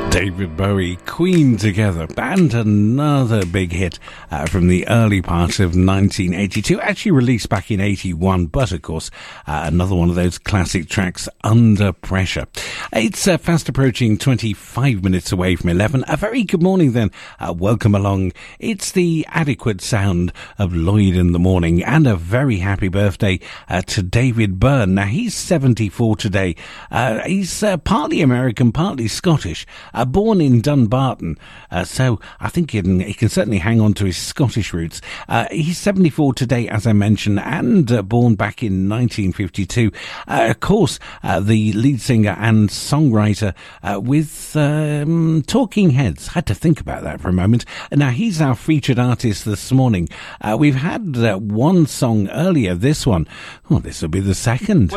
David Bowie, Queen together, and another big hit from the early part of 1982, actually released back in 81, but of course another one of those classic tracks, Under Pressure. It's fast approaching 25 minutes away from 11. A very good morning then, welcome along. It's the adequate sound of Lloyd in the morning, and a very happy birthday to David Byrne. Now he's 74 today. He's partly American, partly Scottish. Born in Dunbarton, so I think he can certainly hang on to his Scottish roots. He's 74 today, as I mentioned, and born back in 1952. Of course, the lead singer and songwriter with Talking Heads. Had to think about that for a moment. Now, he's our featured artist this morning. We've had one song earlier, this one. Oh, this will be the second.